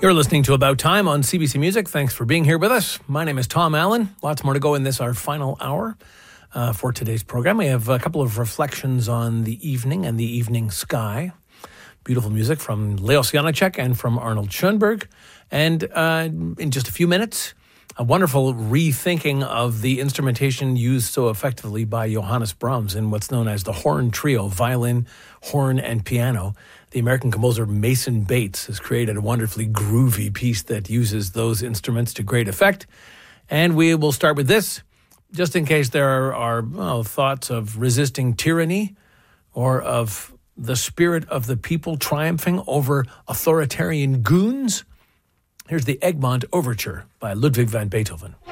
You're listening to About Time on CBC Music. Thanks for being here with us. My name is Tom Allen. Lots more to go in this, our final hour for today's program. We have a couple of reflections on the evening and the evening sky. Beautiful music from Leos Janáček and from Arnold Schoenberg. And in just a few minutes, a wonderful rethinking of the instrumentation used so effectively by Johannes Brahms in what's known as the Horn Trio, violin, horn, and piano. The American composer Mason Bates has created a wonderfully groovy piece that uses those instruments to great effect. And we will start with this, just in case there are thoughts of resisting tyranny or of the spirit of the people triumphing over authoritarian goons. Here's the Egmont Overture by Ludwig van Beethoven.